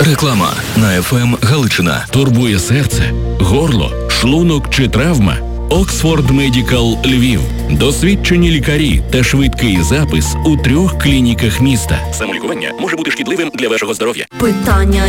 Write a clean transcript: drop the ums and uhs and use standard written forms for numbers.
Реклама на ФМ Галичина. Турбує серце, горло, шлунок чи травма? Оксфорд Медикал Львів. Досвідчені лікарі та швидкий запис у 3 клініках міста. Самолікування може бути шкідливим для вашого здоров'я. Питання